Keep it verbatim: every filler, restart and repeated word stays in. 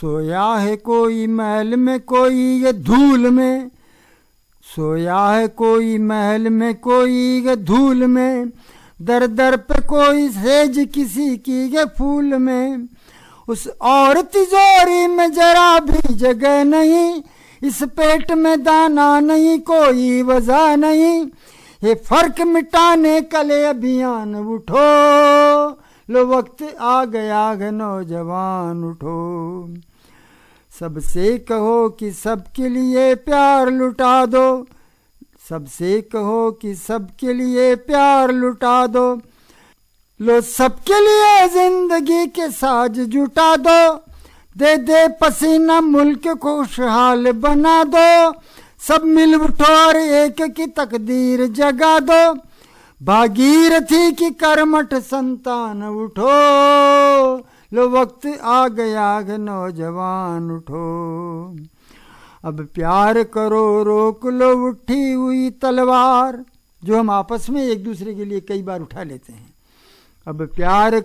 सोया है कोई महल में कोई ये धूल में, सोया है कोई महल में कोई ये धूल में, दर दर पे कोई सेज किसी की ये फूल में। उस और तिजोरी में जरा भी जगह नहीं, इस पेट में दाना नहीं कोई वजह नहीं, ये फर्क मिटाने कले अभियान उठो, लो वक्त आ गया है नौजवान उठो। सबसे कहो कि सबके लिए प्यार लुटा दो, सबसे कहो कि सबके लिए प्यार लुटा दो, लो सबके लिए जिंदगी के साज जुटा दो, दे दे पसीना मुल्क को खुशहाल बना दो, सब मिल उठो और एक की तकदीर जगा दो, भागीरथी की कर्मठ संतान उठो, लो वक्त आ गया है नौजवान उठो। अब प्यार करो रोक लो उठी हुई तलवार, जो हम आपस में एक दूसरे के लिए कई बार उठा लेते हैं। अब प्यार